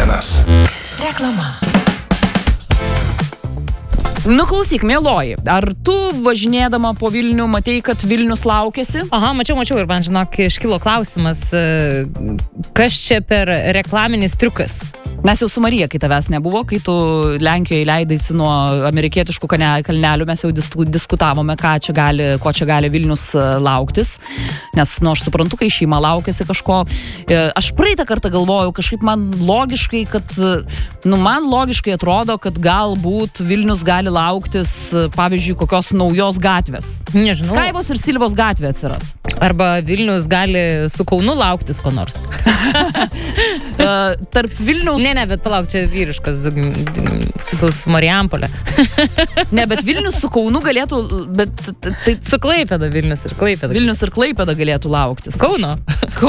M1. Reklama. Klausyk, mieloji, ar tu važinėdama po Vilnių matei, kad Vilnius laukėsi? Aha, mačiau ir man, žinok, iškilo klausimas, kas čia per reklaminis triukas? Mes jau su Marija, kai tavęs nebuvo, kai tu Lenkijoje leidaisi nuo amerikietiškų kalnelių, mes jau diskutavome, ko čia gali Vilnius lauktis, nes, aš suprantu, kai šeima laukėsi kažko. Aš praeitą kartą galvojau, kažkaip man logiškai atrodo, kad galbūt Vilnius gali lauktis, pavyzdžiui, kokios naujos gatvės. Nežinau. Skaivos ir Silvos gatvė atsiras. Arba Vilnius gali su Kaunu lauktis ko nors. Tarp Vilniaus... Ne, bet palauk, čia vyriškas su Marijampolė. Ne, bet Vilnius su Kaunu galėtų... Tai su Klaipėda Vilnius ir Klaipėda. Vilnius ir Klaipėda galėtų lauktis. Kauno.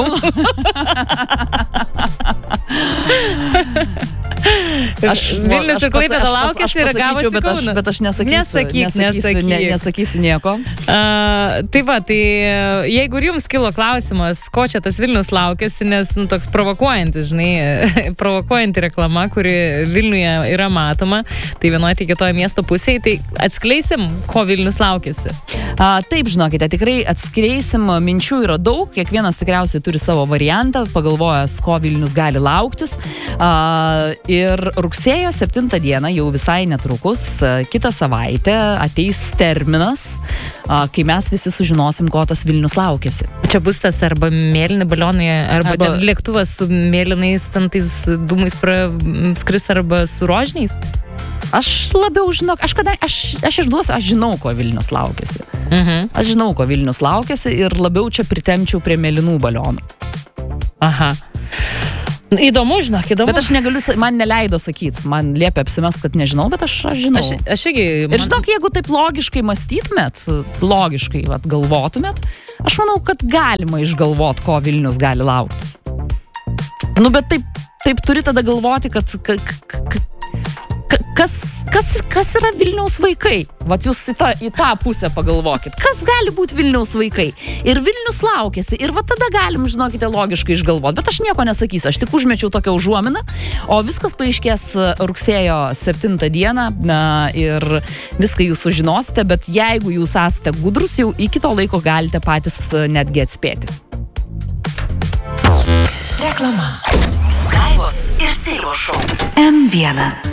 Vilnius ir Klaipėda laukėsi ir gavosi Kauno. Bet aš nesakysiu nieko. Tai va, jeigu ir jums kilo klausimas, ko čia tas Vilnius laukėsi, nes toks provokuojantis, žinai, provokuojanti reklama, kuri Vilniuje yra matoma, tai vienoje, tai kitoje miesto pusėje, tai atskleisim, ko Vilnius laukėsi. Taip, žinokite, tikrai atskleisim, minčių yra daug, kiekvienas tikriausiai turi savo variantą, pagalvojęs, ko Vilnius gali lauktis. Ir rugsėjo 7 dieną, jau visai netrukus, kitą savaitę ateis terminas, kai mes visi sužinosim, ko tas Vilnius laukėsi. Čia bus tas arba mėlyni balionai, arba lėktuvas su mėlynais tais dūmais skris, arba su rožiniais. Aš labiau žinau, aš išduosiu, aš žinau, ko Vilnius laukėsi. Aš žinau, ko Vilnius laukėsi ir labiau čia pritempčiau prie mėlynų balionų. Aha. Įdomu, žinok, įdomu. Bet aš negaliu, man neleido sakyti, man liepia apsimest, kad nežinau, bet aš žinau. Aš irgi... Ir žinok, jeigu taip logiškai mąstytumėt, logiškai galvotumėt, aš manau, kad galima išgalvot, ko Vilnius gali lauktis. Bet taip turi tada galvoti, kad kas yra Vilniaus vaikai? Vat jūs į tą pusę pagalvokit. Kas gali būti Vilniaus vaikai? Ir Vilnius laukėsi. Ir va tada galim, žinokite, logiškai išgalvoti. Bet aš nieko nesakysiu. Aš tik užmečiau tokią užuominą. O viskas paaiškės rugsėjo 7 dieną. Ir viską jūs sužinosite. Bet jeigu jūs esate gudrus, jau iki to laiko galite patys netgi atspėti. Reklama. Skaivos ir Silvos šou. M1.